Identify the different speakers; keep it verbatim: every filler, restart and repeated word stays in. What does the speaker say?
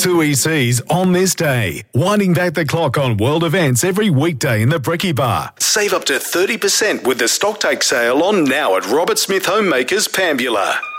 Speaker 1: two E Cs on this day. Winding back the clock on world events every weekday in the Bricky Bar. Save up to thirty percent with the Stocktake sale on now at Robert Smith Homemakers, Pambula.